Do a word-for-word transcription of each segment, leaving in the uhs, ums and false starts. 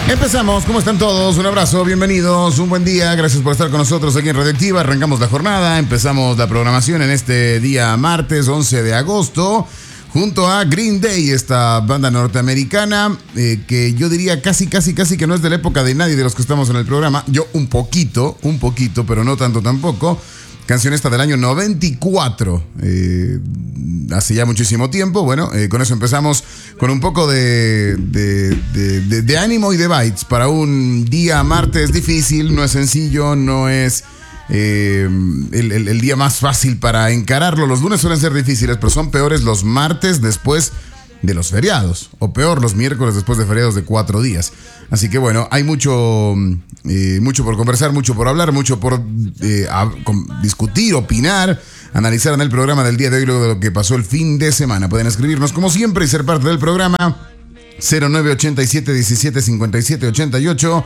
Empezamos, ¿cómo están todos? Un abrazo, bienvenidos, un buen día, gracias por estar con nosotros aquí en Radioactiva. Arrancamos la jornada, empezamos la programación en este día martes once de agosto, junto a Green Day, esta banda norteamericana, eh, que yo diría casi, casi, casi que no es de la época de nadie de los que estamos en el programa. Yo un poquito, un poquito, pero no tanto tampoco. Canción esta del año noventa y cuatro, eh, hace ya muchísimo tiempo. Bueno, eh, con eso empezamos con un poco de, de, de, de, de ánimo y de vibes para un día martes difícil. No es sencillo, no es eh, el, el, el día más fácil para encararlo. Los lunes suelen ser difíciles, pero son peores los martes después de los feriados, o peor, los miércoles después de feriados de cuatro días. Así que bueno, hay mucho, eh, mucho por conversar, mucho por hablar, mucho por eh, a, con, discutir, opinar, analizar en el programa del día de hoy, luego de lo que pasó el fin de semana. Pueden escribirnos como siempre y ser parte del programa. Cero nueve ochenta y siete diecisiete cincuenta y siete ochenta y ocho,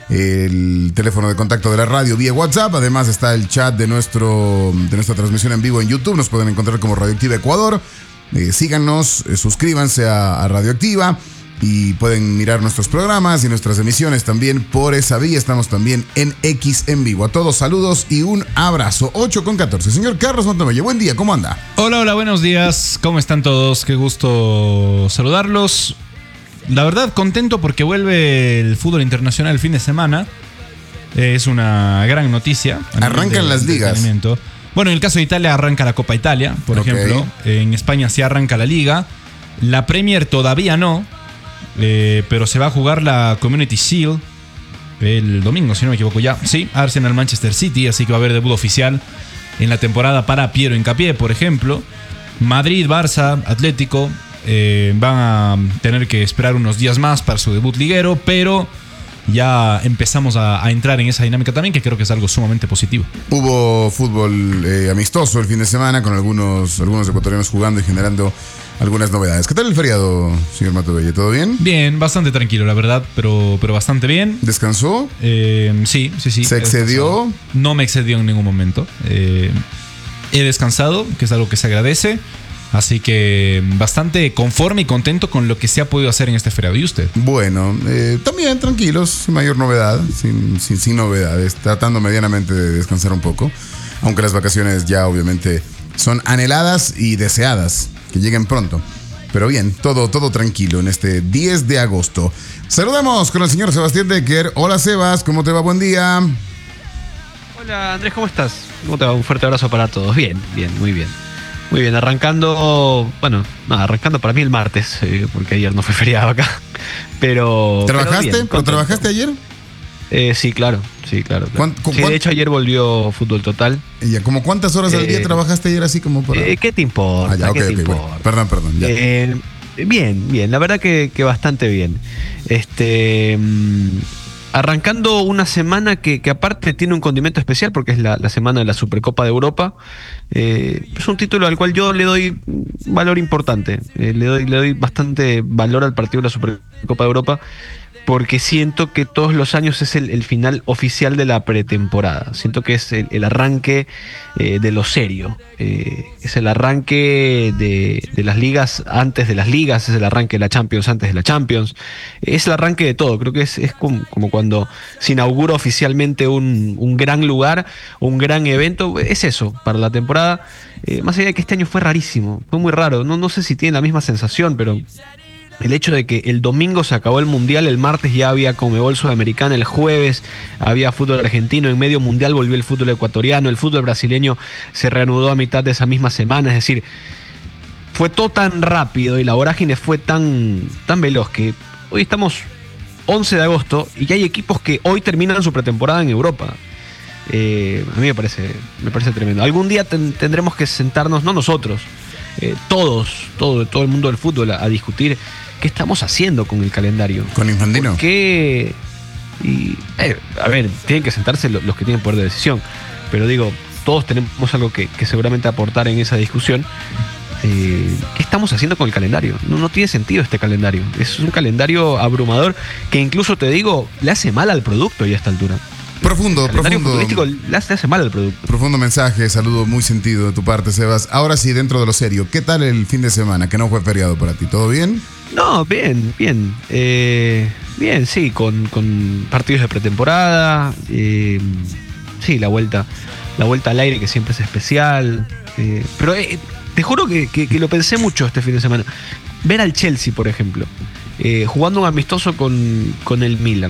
el teléfono de contacto de la radio vía WhatsApp. Además está el chat de, nuestro, de nuestra transmisión en vivo en YouTube. Nos pueden encontrar como Radioactiva Ecuador. Eh, síganos, eh, suscríbanse a, a Radioactiva y pueden mirar nuestros programas y nuestras emisiones también por esa vía. Estamos también en X en vivo. A todos saludos y un abrazo. ocho con catorce. Señor Carlos Montemayor, buen día, ¿cómo anda? Hola, hola, buenos días. ¿Cómo están todos? Qué gusto saludarlos. La verdad, contento porque vuelve el fútbol internacional el fin de semana. Eh, es una gran noticia. Arrancan las ligas. Bueno, en el caso de Italia arranca la Copa Italia, por okay. ejemplo. En España sí arranca la Liga. La Premier todavía no, eh, pero se va a jugar la Community Shield el domingo, si no me equivoco ya. Sí, Arsenal-Manchester City, así que va a haber debut oficial en la temporada para Piero Hincapié, por ejemplo. Madrid, Barça, Atlético eh, van a tener que esperar unos días más para su debut liguero, pero ya empezamos a, a entrar en esa dinámica también, que creo que es algo sumamente positivo. Hubo fútbol eh, amistoso el fin de semana, con algunos, algunos ecuatorianos jugando y generando algunas novedades. ¿Qué tal el feriado, señor Matobelle? ¿Todo bien? Bien, bastante tranquilo, la verdad, pero, pero bastante bien. ¿Descansó? Eh, sí, sí, sí. ¿Se excedió? No me excedió en ningún momento. Eh, he descansado, que es algo que se agradece. Así que bastante conforme y contento con lo que se ha podido hacer en este feriado. ¿Y usted? Bueno, eh, también tranquilos, sin mayor novedad, sin, sin, sin novedades, tratando medianamente de descansar un poco, aunque las vacaciones ya obviamente son anheladas y deseadas, que lleguen pronto. Pero bien, todo, todo tranquilo en este diez de agosto. Saludamos con el señor Sebastián Decker. Hola Sebas, ¿cómo te va? Buen día. Hola Andrés, ¿cómo estás? ¿Cómo te va? Un fuerte abrazo para todos. Bien, bien, muy bien. Muy bien, arrancando, bueno, no, arrancando para mí el martes, eh, porque ayer no fue feriado acá, pero... ¿Trabajaste? Pero bien, ¿Pero trabajaste ayer? Eh, sí, claro, sí, claro. claro. ¿Cuán, sí, de hecho ayer volvió Fútbol Total. ¿Y ¿Cómo cuántas horas al eh, día trabajaste ayer así como para...? Eh, ¿Qué te importa? Ah, ya, okay, ¿Qué te okay, importa? Bueno, perdón, perdón. Ya. Eh, bien, bien, la verdad que, que bastante bien. Este... Mmm, Arrancando una semana que, que aparte tiene un condimento especial porque es la, la semana de la Supercopa de Europa. Eh, es un título al cual yo le doy valor importante. Eh, le doy, le doy bastante valor al partido de la Supercopa de Europa porque siento que todos los años es el, el final oficial de la pretemporada. Siento que es el, el arranque eh, de lo serio. Eh, es el arranque de, de las ligas antes de las ligas, es el arranque de la Champions antes de la Champions. Es el arranque de todo. Creo que es, es como, como cuando se inaugura oficialmente un, un gran lugar, un gran evento. Es eso para la temporada. Eh, más allá de que este año fue rarísimo, fue muy raro. No, no sé si tienen la misma sensación, pero... El hecho de que el domingo se acabó el Mundial, el martes ya había Conmebol Sudamericana, el jueves había fútbol argentino, en medio Mundial volvió el fútbol ecuatoriano, el fútbol brasileño se reanudó a mitad de esa misma semana, es decir, fue todo tan rápido y la vorágine fue tan, tan veloz que hoy estamos once de agosto y ya hay equipos que hoy terminan su pretemporada en Europa. Eh, a mí me parece, me parece tremendo. Algún día ten, tendremos que sentarnos, no nosotros, eh, todos, todo, todo el mundo del fútbol a, a discutir qué estamos haciendo con el calendario. Con Infantino. ¿Por qué? Y, eh, a ver, tienen que sentarse los, los que tienen poder de decisión, pero digo, todos tenemos algo que, que seguramente aportar en esa discusión. Eh, ¿Qué estamos haciendo con el calendario? No, no tiene sentido este calendario. Es un calendario abrumador que incluso, te digo, le hace mal al producto ya a esta altura. Profundo, el calendario profundo. futbolístico le hace, le hace mal al producto. Profundo mensaje, saludo muy sentido de tu parte, Sebas. Ahora sí, dentro de lo serio, ¿qué tal el fin de semana? Que no fue feriado para ti, ¿todo bien? No, bien, bien. Eh, bien, sí, con, con partidos de pretemporada. Eh, sí, la vuelta, la vuelta al aire que siempre es especial. Eh, pero eh, te juro que, que, que lo pensé mucho este fin de semana. Ver al Chelsea, por ejemplo, eh, jugando un amistoso con, con el Milan.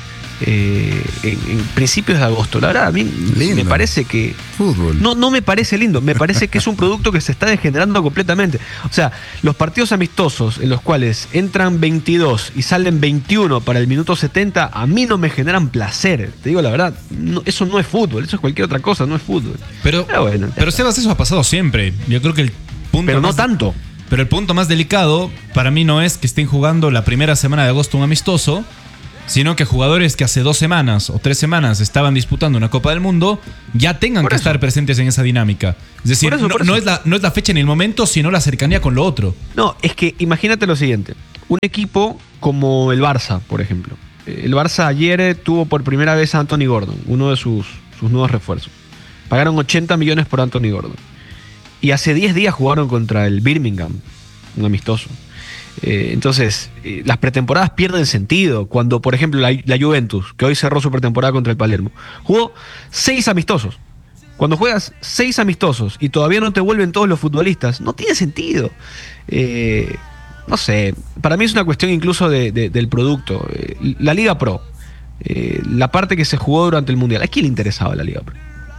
Eh, en, en principios de agosto. La verdad, a mí lindo. Me parece que fútbol. No, no me parece lindo, me parece que es un producto que se está degenerando completamente. O sea, los partidos amistosos en los cuales entran veintidós y salen veintiuno para el minuto setenta, a mí no me generan placer. Te digo la verdad, no, eso no es fútbol, eso es cualquier otra cosa, no es fútbol. Pero, pero, bueno, pero Sebas, eso ha pasado siempre. Yo creo que el punto Pero no más, tanto. Pero el punto más delicado para mí no es que estén jugando la primera semana de agosto un amistoso, sino que jugadores que hace dos semanas o tres semanas estaban disputando una Copa del Mundo ya tengan que estar presentes en esa dinámica. Es decir, eso, no, no, es la, no es la fecha ni el momento, sino la cercanía con lo otro. No, es que imagínate lo siguiente. Un equipo como el Barça, por ejemplo. El Barça ayer tuvo por primera vez a Anthony Gordon, uno de sus, sus nuevos refuerzos. Pagaron ochenta millones por Anthony Gordon. Y hace diez días jugaron contra el Birmingham, un amistoso. Eh, entonces, eh, las pretemporadas pierden sentido. Cuando, por ejemplo, la, la Juventus, que hoy cerró su pretemporada contra el Palermo, jugó seis amistosos. Cuando juegas seis amistosos y todavía no te vuelven todos los futbolistas, no tiene sentido. Eh, no sé, para mí es una cuestión incluso de, de, del producto. Eh, la Liga Pro, eh, la parte que se jugó durante el Mundial, ¿a quién le interesaba la Liga Pro?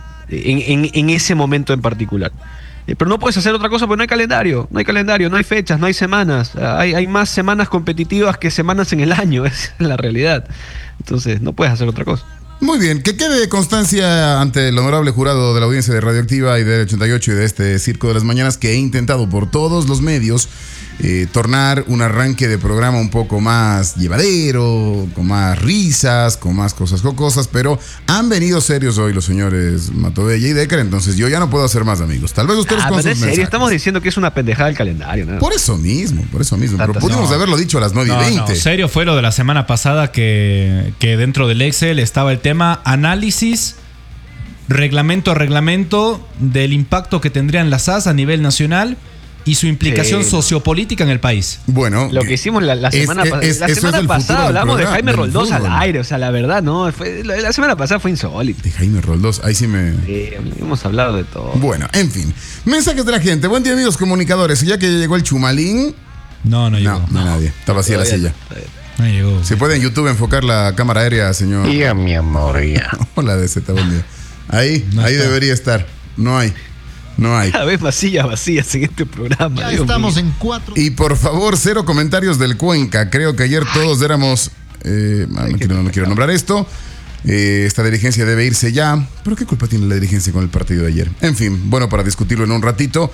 En, en, en ese momento en particular. Pero no puedes hacer otra cosa porque no hay calendario, no hay calendario, no hay fechas, no hay semanas. Hay, hay más semanas competitivas que semanas en el año, esa es la realidad. Entonces no puedes hacer otra cosa. Muy bien, que quede constancia ante el honorable jurado de la audiencia de Radioactiva y de ochenta y ocho y de este Circo de las Mañanas que he intentado por todos los medios eh, tornar un arranque de programa un poco más llevadero, con más risas, con más cosas jocosas, pero han venido serios hoy los señores Matobella y Decker, entonces yo ya no puedo hacer más amigos. Tal vez ustedes ah, con sus en serio, mensajes. Estamos diciendo que es una pendejada el calendario, ¿no? Por eso mismo, por eso mismo, Tanto pero pudimos no. haberlo dicho a las nueve y No, veinte. no, serio fue lo de la semana pasada que, que dentro del Excel estaba el tema análisis reglamento a reglamento del impacto que tendrían las A S a nivel nacional y su implicación sí. sociopolítica en el país. Bueno, lo que hicimos la, la semana, es, es, la semana pasada hablamos de Jaime Roldós al aire, o sea, la verdad, no, fue, la semana pasada fue insólito. De Jaime Roldós, ahí sí me... Sí, hemos hablado de todo. Bueno, en fin, mensajes de la gente. Buen día, amigos comunicadores. Ya que llegó el Chumalín... No, no llegó. No, no, nadie, está vacía la silla. No llegó. ¿Se puede en YouTube enfocar la cámara aérea, señor? Ya, mi amor, ya. Hola, de Z, buen día. Ahí, no ahí está. debería estar. No hay. No hay. Cada vez más sillas vacías en este programa. Ya Dios estamos mío. en cuatro. Y por favor, cero comentarios del Cuenca. Creo que ayer todos éramos... Eh, no, quiero, no quiero nombrar esto. Eh, esta dirigencia debe irse ya. ¿Pero qué culpa tiene la dirigencia con el partido de ayer? En fin, bueno, para discutirlo en un ratito.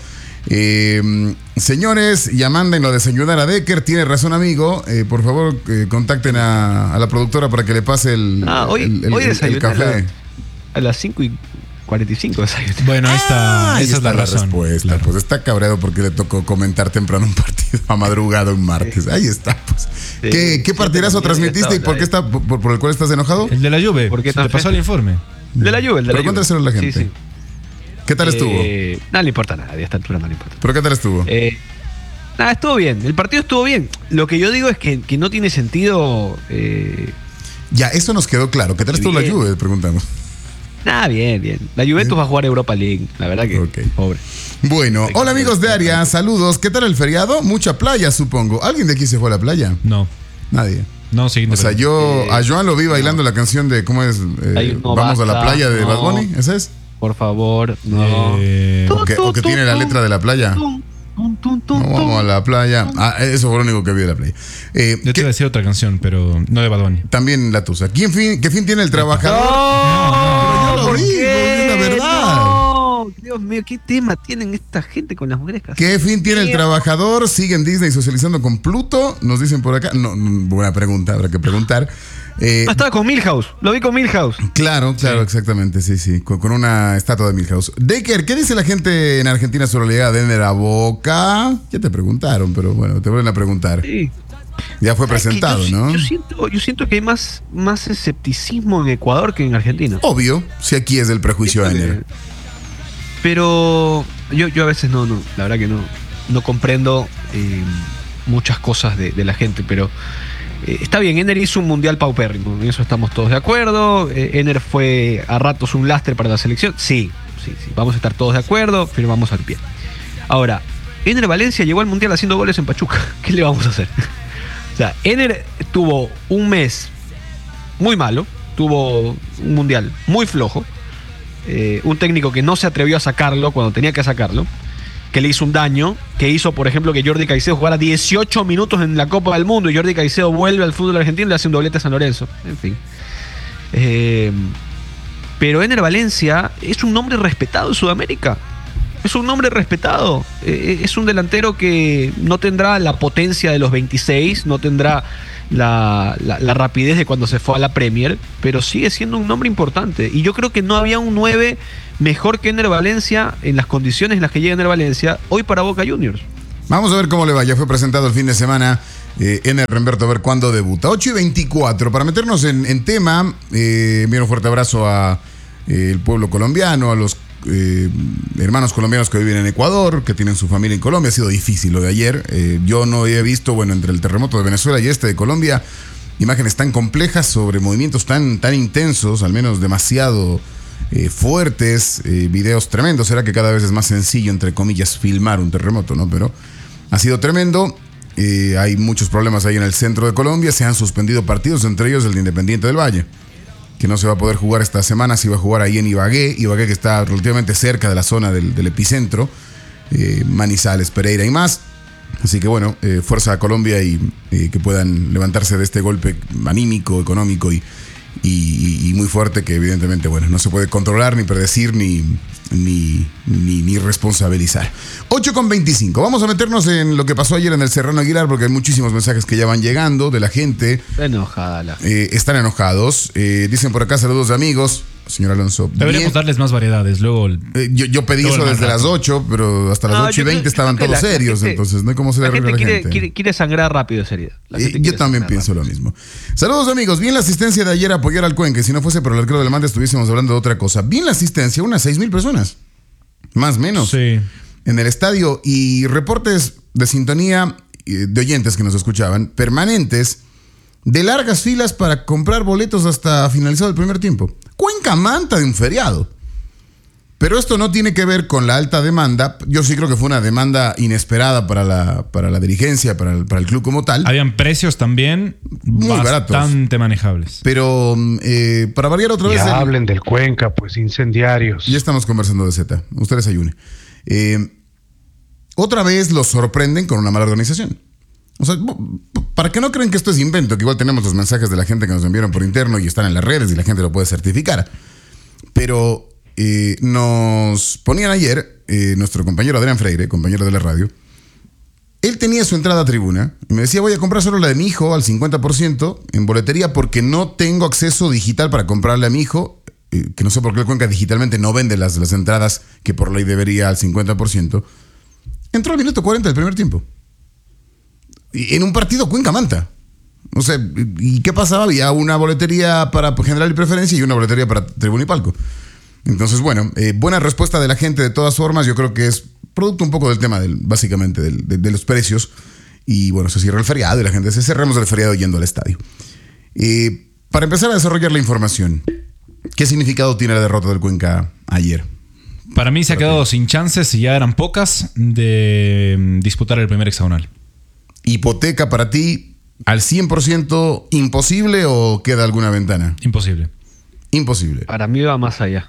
Eh, señores, ya manden lo de desayunar a Decker. Tiene razón, amigo. Eh, por favor, eh, contacten a, a la productora para que le pase el, ah, hoy, el, el, hoy el, el café. A, la, a las cinco y cuarenta y cinco desayuné. Bueno, ahí está. Ah, esa ahí es la, está la razón. respuesta. Claro. Pues está cabreado porque le tocó comentar temprano un partido a madrugada un martes. Sí. Ahí está, pues. Sí, ¿Qué, qué partidazo transmitiste y por qué está por, por el cual estás enojado? El de la Juve. ¿Por qué te pasó el informe? De la Juve, el de la Pero cuéntaselo a la gente. Sí, sí. ¿Qué tal estuvo? Eh, no le importa a nadie, a esta altura no le importa. ¿Pero qué tal estuvo? Eh, nada, estuvo bien. El partido estuvo bien. Lo que yo digo es que, que no tiene sentido. Eh, ya, eso nos quedó claro. ¿Qué tal estuvo la Juve? Preguntamos. Nada, bien, bien. La Juventus ¿Sí? va a jugar Europa League. La verdad que okay. pobre. Bueno, hola amigos de Aria, saludos. ¿Qué tal el feriado? Mucha playa, supongo. ¿Alguien de aquí se fue a la playa? No. Nadie. No, sí. O sea, yo eh, a Joan lo vi bailando no. la canción de, ¿cómo es? Eh, no Vamos basta, a la playa de no. Bad Bunny, ¿ese es? Por favor, no. Eh, o, que, o que tiene la letra de la playa. No, vamos a la playa. Ah, eso fue lo único que vi de la playa. Eh, Yo te iba a decir otra canción, pero no de Bad Bunny. También la tusa. ¿Quién fin, ¿Qué fin tiene el trabajador? No, no, no, yo lo digo, es la verdad. No, Dios mío, ¿qué tema tienen esta gente con las mujeres casadas? ¿Qué fin tiene el trabajador? Sigue en Disney socializando con Pluto. Nos dicen por acá. No, buena pregunta, habrá que preguntar. Eh, ah, estaba con Milhouse, lo vi con Milhouse. Claro, claro, sí. exactamente, sí, sí, con, con una estatua de Milhouse. Decker, ¿qué dice la gente en Argentina sobre la llegada de Ender a Boca? Ya te preguntaron, pero bueno, te vuelven a preguntar. Sí, Ya fue presentado, yo, ¿no? Yo siento, yo siento que hay más, más escepticismo en Ecuador que en Argentina. Obvio, si aquí es del prejuicio de Ener. Pero yo, yo a veces no, no, la verdad que no, no comprendo eh, muchas cosas de, de la gente, pero eh, está bien, Ener hizo un mundial paupérrimo, en eso estamos todos de acuerdo. Eh, Ener fue a ratos un lastre para la selección, sí, sí, sí, vamos a estar todos de acuerdo, firmamos al pie. Ahora, Ener Valencia llegó al mundial haciendo goles en Pachuca, ¿qué le vamos a hacer? O sea, Ener tuvo un mes muy malo, tuvo un mundial muy flojo, eh, un técnico que no se atrevió a sacarlo cuando tenía que sacarlo, que le hizo un daño, que hizo, por ejemplo, que Jordi Caicedo jugara dieciocho minutos en la Copa del Mundo y Jordi Caicedo vuelve al fútbol argentino y le hace un doblete a San Lorenzo. En fin. Eh, pero Ener Valencia es un nombre respetado en Sudamérica. Es un nombre respetado. Eh, es un delantero que no tendrá la potencia de los veintiséis, no tendrá la, la, la rapidez de cuando se fue a la Premier, pero sigue siendo un nombre importante. Y yo creo que no había un nueve mejor que Ener Valencia en las condiciones en las que llega Ener Valencia hoy para Boca Juniors. Vamos a ver cómo le va. Ya fue presentado el fin de semana eh, Ener Remberto, a ver cuándo debuta. ocho y veinticuatro. Para meternos en, en tema, eh, envío un fuerte abrazo a eh, el pueblo colombiano, a los Eh, hermanos colombianos que viven en Ecuador, que tienen su familia en Colombia. Ha sido difícil lo de ayer. Eh, yo no he visto, bueno, entre el terremoto de Venezuela y este de Colombia, imágenes tan complejas sobre movimientos tan, tan intensos, al menos demasiado eh, fuertes, eh, videos tremendos. Será que cada vez es más sencillo, entre comillas, filmar un terremoto, ¿no? Pero ha sido tremendo. Eh, hay muchos problemas ahí en el centro de Colombia. Se han suspendido partidos, entre ellos el de Independiente del Valle, que no se va a poder jugar esta semana. Se iba a jugar ahí en Ibagué, Ibagué que está relativamente cerca de la zona del, del epicentro, eh, Manizales, Pereira y más. Así que bueno, eh, fuerza a Colombia y eh, que puedan levantarse de este golpe anímico, económico y, y, y muy fuerte, que evidentemente, bueno, no se puede controlar, ni predecir, ni, ni, ni, ni responsabilizar. ocho con veinticinco. Vamos a meternos en lo que pasó ayer en el Serrano Aguilar, porque hay muchísimos mensajes que ya van llegando de la gente. Enojada la eh, Están enojados. Eh, dicen por acá, saludos de amigos. Señor Alonso. Deberíamos bien. darles más variedades. Luego eh, yo, yo pedí eso desde las ocho, pero hasta las no, ocho y veinte creo, estaban todos la, serios, la gente, entonces no hay cómo se le arregla a la quiere, gente. Quiere, quiere sangrar rápido esa herida. Eh, yo también pienso rápido. Lo mismo. Saludos amigos, bien la asistencia de ayer a apoyar al Cuenca. Si no fuese por el arquero del Mante estuviésemos hablando de otra cosa. Bien la asistencia, unas seis mil personas. Más o menos. Sí. En el estadio. Y reportes de sintonía de oyentes que nos escuchaban, permanentes, de largas filas para comprar boletos hasta finalizado el primer tiempo. Cuenca manta de un feriado. Pero esto no tiene que ver con la alta demanda. Yo sí creo que fue una demanda inesperada para la, para la dirigencia, para el, para el club como tal. Habían precios también muy bastante baratos, manejables. Pero eh, para variar otra vez... Ya el, hablen del Cuenca, pues incendiarios. Ya estamos conversando de Z. Ustedes ayunen. Eh, otra vez los sorprenden con una mala organización. O sea, para que no creen que esto es invento, que igual tenemos los mensajes de la gente que nos enviaron por interno y están en las redes y la gente lo puede certificar. Pero eh, nos ponían ayer, eh, nuestro compañero Adrián Freire, compañero de la radio, él tenía su entrada a tribuna y me decía, voy a comprar solo la de mi hijo al cincuenta por ciento en boletería porque no tengo acceso digital para comprarle a mi hijo, eh, que no sé por qué el Cuenca digitalmente no vende las, las entradas que por ley debería al cincuenta por ciento. Entró al minuto cuarenta del primer tiempo. En un partido Cuenca-Manta. O sea, ¿y qué pasaba? Había una boletería para general y preferencia y una boletería para tribuna y palco. Entonces, bueno, eh, buena respuesta de la gente de todas formas. Yo creo que es producto un poco del tema, del, básicamente, del, de, de los precios. Y bueno, se cierra el feriado y la gente se cerramos el feriado yendo al estadio. Eh, para empezar a desarrollar la información, ¿qué significado tiene la derrota del Cuenca ayer? Para mí se ha quedado sin chances, y ya eran pocas, de disputar el primer hexagonal. ¿Hipoteca para ti al cien por ciento imposible o queda alguna ventana? Imposible. Imposible. Para mí va más allá.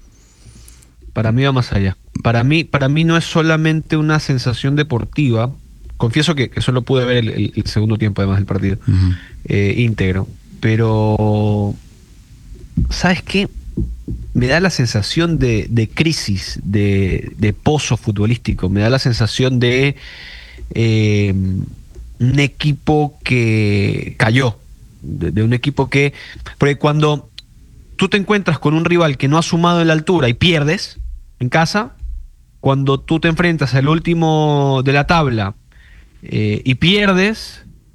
Para mí va más allá. Para mí, para mí no es solamente una sensación deportiva. Confieso que, que solo pude ver el, el, el segundo tiempo, además del partido, uh-huh. eh, íntegro. Pero, ¿sabes qué? Me da la sensación de, de crisis, de, de pozo futbolístico. Me da la sensación de... Eh, un equipo que cayó, de, de un equipo que... Porque cuando tú te encuentras con un rival que no ha sumado en la altura y pierdes en casa, cuando tú te enfrentas al último de la tabla eh, y pierdes,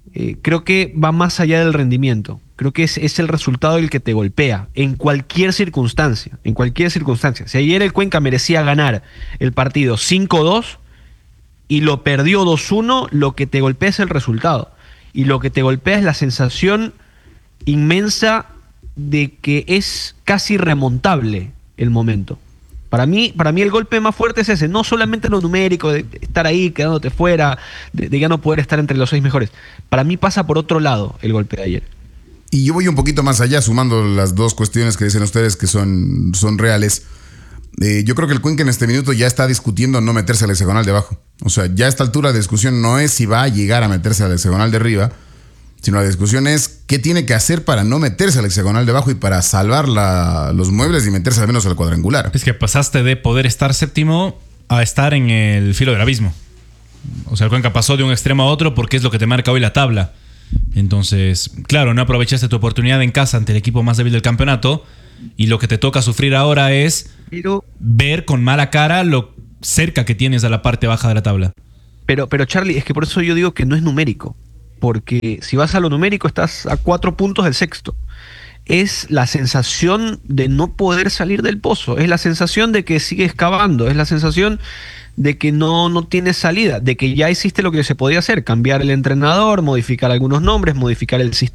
eh, creo que va más allá del rendimiento. Creo que es, es el resultado el que te golpea, en cualquier circunstancia, en cualquier circunstancia. Si ayer el Cuenca merecía ganar el partido cinco dos y lo perdió dos uno, lo que te golpea es el resultado. Y lo que te golpea es la sensación inmensa de que es casi remontable el momento. Para mí, para mí el golpe más fuerte es ese, no solamente lo numérico, de estar ahí, quedándote fuera, de, de ya no poder estar entre los seis mejores. Para mí pasa por otro lado el golpe de ayer. Y yo voy un poquito más allá, sumando las dos cuestiones que dicen ustedes que son, son reales. Eh, yo creo que el Cuenca en este minuto ya está discutiendo no meterse al hexagonal de abajo. O sea, ya a esta altura de discusión no es si va a llegar a meterse al hexagonal de arriba, sino la discusión es qué tiene que hacer para no meterse al hexagonal de abajo y para salvar la, los muebles y meterse al menos al cuadrangular. Es que pasaste de poder estar séptimo a estar en el filo del abismo. O sea, el Cuenca pasó de un extremo a otro porque es lo que te marca hoy la tabla. Entonces, claro, no aprovechaste tu oportunidad en casa ante el equipo más débil del campeonato y lo que te toca sufrir ahora es pero, ver con mala cara lo cerca que tienes a la parte baja de la tabla. Pero, pero Charlie, es que por eso yo digo que no es numérico. Porque si vas a lo numérico estás a cuatro puntos del sexto. Es la sensación de no poder salir del pozo, es la sensación de que sigues cavando, es la sensación de que no, no tienes salida, de que ya hiciste lo que se podía hacer, cambiar el entrenador, modificar algunos nombres, modificar el sistema.